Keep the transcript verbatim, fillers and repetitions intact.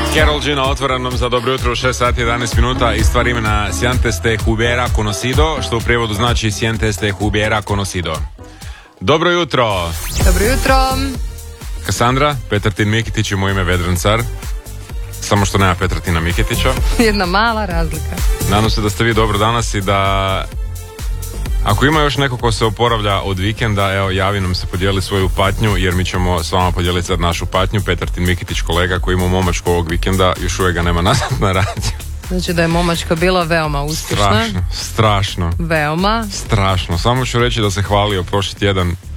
Carol G na otvorenom za dobro jutro u šest sati jedanaest minuta i stvar imena Sientes te hubiera conocido, što u prijevodu znači Sientes te hubiera conocido. Dobro jutro! Dobro jutro! Kasandra, Petratin Mikitić i moj ime Vedran Car. Samo što nema Petratina Mikitića. Jedna mala razlika. Nadam se da ste vi dobro danas i da ako ima još neko ko se oporavlja od vikenda, evo javi nam se, podijeli svoju patnju, jer mi ćemo s vama podijeliti sad našu patnju. Petratin Mikitić, kolega koji ima momačku ovog vikenda, još uvijek ga nema nazad na radiju. Znači da je momačka bila veoma uspješna. Strašno, strašno. Veoma. Strašno. Samo ću reći da se hvalio prošli tjedan